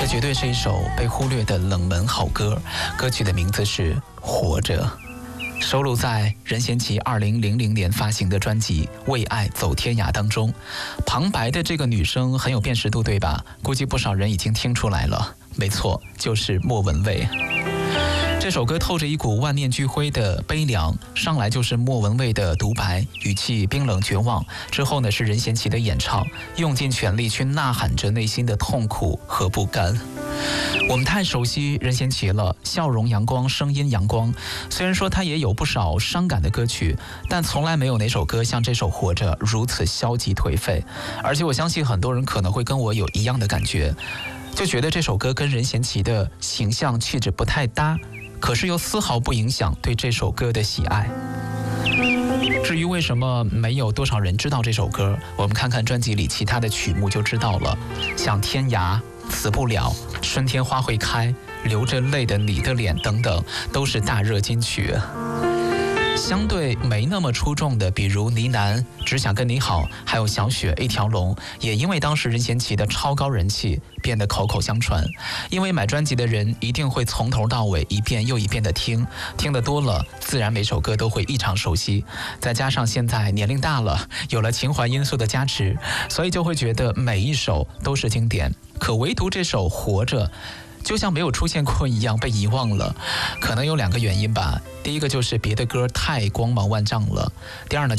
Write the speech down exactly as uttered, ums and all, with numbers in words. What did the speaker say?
这绝对是一首被忽略的冷门好歌，歌曲的名字是《活着》，收录在任贤齐二零零零年发行的专辑《为爱走天涯》当中。旁白的这个女生很有辨识度，对吧？估计不少人已经听出来了，没错，就是莫文蔚。这首歌透着一股万念俱灰的悲凉，上来就是莫文蔚的独白，语气冰冷绝望。之后呢是任贤齐的演唱，用尽全力去呐喊着内心的痛苦和不甘。我们太熟悉任贤齐了，笑容阳光，声音阳光。虽然说他也有不少伤感的歌曲，但从来没有哪首歌像这首《活着》如此消极颓废。而且我相信很多人可能会跟我有一样的感觉，就觉得这首歌跟任贤齐的形象气质不太搭，可是又丝毫不影响对这首歌的喜爱。至于为什么没有多少人知道这首歌，我们看看专辑里其他的曲目就知道了，像天涯、死不了、春天花会开、流着泪的你的脸等等，都是大热金曲。相对没那么出众的，比如呢喃、只想跟你好，还有小雪、一条龙，也因为当时任贤齐的超高人气变得口口相传。因为买专辑的人一定会从头到尾一遍又一遍的听，听得多了，自然每首歌都会异常熟悉。再加上现在年龄大了，有了情怀因素的加持，所以就会觉得每一首都是经典。可唯独这首《活着》就像没有出现过一样被遗忘了，可能有两个原因吧。第一个就是别的歌太光芒万丈了，第二呢